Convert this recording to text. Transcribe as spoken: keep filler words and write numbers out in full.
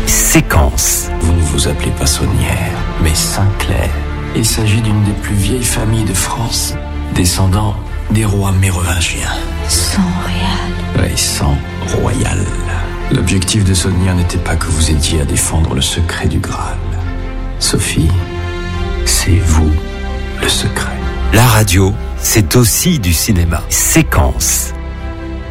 Séquence. Vous ne vous appelez pas Saunière, mais Sinclair. Il s'agit d'une des plus vieilles familles de France, descendant des rois mérovingiens. Sang royal. Oui, sang royal. L'objectif de Saunière n'était pas que vous aidiez à défendre le secret du Graal. Sophie, c'est vous le secret. La radio, c'est aussi du cinéma. Séquence.